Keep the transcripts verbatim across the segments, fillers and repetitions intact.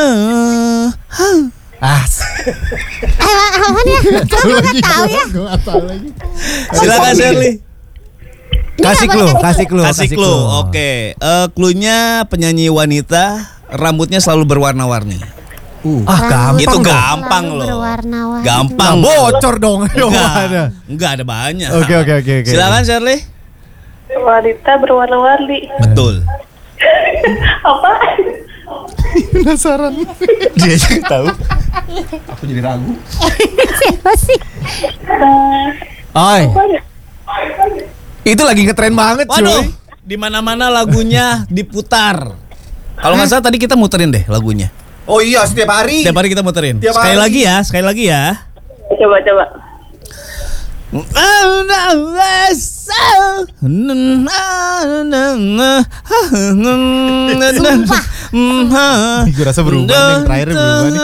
Ah. Eh, apa ya? Kamu nggak tahu ya? Gue nggak tahu lagi. Silakan Shirley. Kasih clue, kasih clue, Kasih clue. Oke, eh, cluenya penyanyi wanita, rambutnya selalu berwarna-warni. Uh. Ah, gampang. Itu dong. gampang Selalu loh. berwarna-warni. Gampang. Nah, bocor dong. Enggak ada. Enggak ada banyak. Oke, oke, oke, oke. Silakan Shirley. Wanita berwarna-warni. Betul. Apa? Penasaran. Dia juga tahu. Aku jadi ragu. Siapa sih? Oi. Itu lagi ngetren banget, cuy. Waduh, di mana-mana lagunya diputar. Kalau nggak salah tadi kita muterin deh lagunya. Oh iya, setiap hari. Setiap hari kita muterin. Tiap Sekali hari. lagi ya, sekali lagi ya. Coba coba. Sumpah. Gue rasa berubah nih, yang terakhir berubah nih.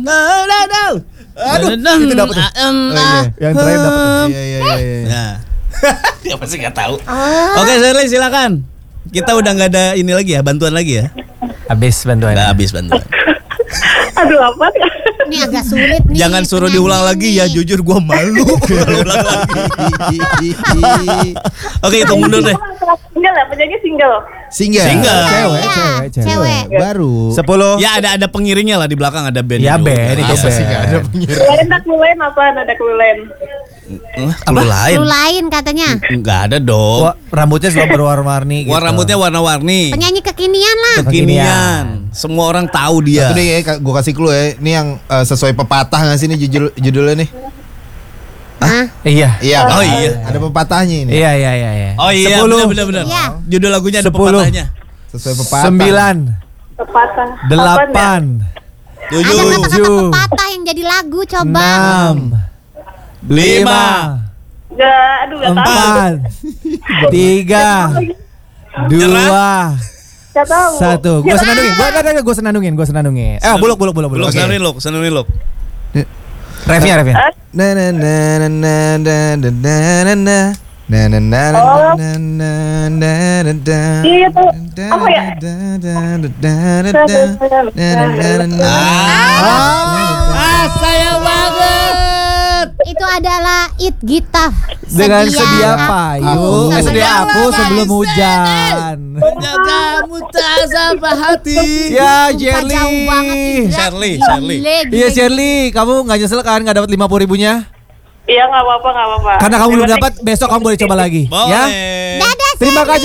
Aduh, itu dapat. Oh, iya. Yang terakhir dapat. Iya iya iya. iya. Nah, dia pasti nggak tahu. Oh. Oke, Shirley silakan. Kita udah nggak ada ini lagi ya, bantuan lagi ya. Habis bantuan. Udah habis bantuan. Aduh apa? Ini agak sulit nih. Jangan suruh penyanyi diulang lagi ya, ini. jujur gua malu kalau ulang lagi. Oke, hitung mundur deh. Single ya, penyanyi single. Single. Single. Cewek, Iya, cewek, cewek. cewek. Baru. Sepuluh. Ya ada ada pengiringnya lah di belakang, ada band. Ya, band, itu Iya. band. Sih nggak ada pengirim. Ada clue lain apa? Ada clue lain. Eh, clue lain. Clue lain katanya. Enggak ada dong. Wah, rambutnya selalu berwarna-warni gitu. Warna rambutnya warna-warni. Penyanyi kekinian lah. Kekinian. Semua orang tahu dia. Satu deh ya, gue kasih clue ya. Ini yang eh, sesuai pepatah nggak sih ini judul judulnya nih? Hah? Iya. Iya. Oh, kan? iya. Ada pepatahnya ini. Iya, iya, iya, iya. Oh iya, Sepuluh. benar-benar. Iya. Judul lagunya ada Sepuluh. pepatahnya. Sesuai pepatah. Sembilan. Pepatah. Delapan. Ada Tujuh, kata-kata Tujuh. pepatah yang jadi lagu coba. Enam. lima, Enggak, aduh enggak tahu. Empat. Tiga. Dua. Enggak tahu. Satu. Gue senandungin. Gue ada gue senandungin. Gue senandungin. Eh, buluk, buluk, buluk, buluk. Belok sanurin lo, sanurin lo. Refnya, refnya. Na na na na na na na na na na. Na na na na na na na na na. Iya tuh. Apa ya? Ah, sayang banget. Itu adalah It Gita. Dengan sedia aku. payung. Eh, sedia aku sebelum hujan. Menjagamu tak sampai hati. Ya, Sumpah jauh banget Jerly. Indra. Shirley, Gile, Shirley. gile. Iya, Shirley. Kamu nggak nyesel kan nggak dapat lima puluh ribunya? Iya enggak apa-apa, enggak apa-apa. Karena kamu belum Terima dapat, besok kamu boleh coba lagi. Boleh. Ya. Dadah, Terima kasih.